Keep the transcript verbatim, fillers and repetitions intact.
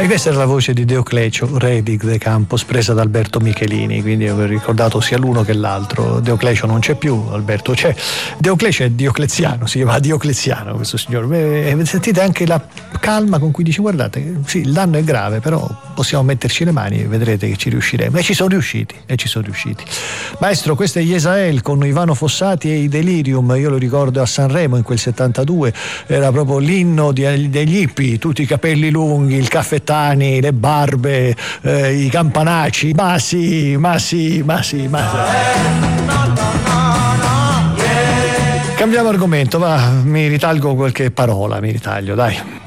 E questa era la voce di Deoclecio, re di De Campos, presa da Alberto Michelini, quindi ho ricordato sia l'uno che l'altro. Deoclecio non c'è più, Alberto c'è. Deoclecio è Diocleziano, si chiama Diocleziano questo signore. E sentite anche la calma con cui dice: guardate, sì, il danno è grave, però possiamo metterci le mani e vedrete che ci riusciremo. E ci sono riusciti, e ci sono riusciti. Maestro, questo è Yesael con Ivano Fossati e i Delirium. Io lo ricordo a Sanremo in quel settantadue, era proprio l'inno di, degli hippie, tutti i capelli lunghi, il caffettani, le barbe, eh, i campanaci. Ma sì, ma sì, ma sì, ma sì. Cambiamo argomento, va, mi ritalgo qualche parola, mi ritaglio, dai.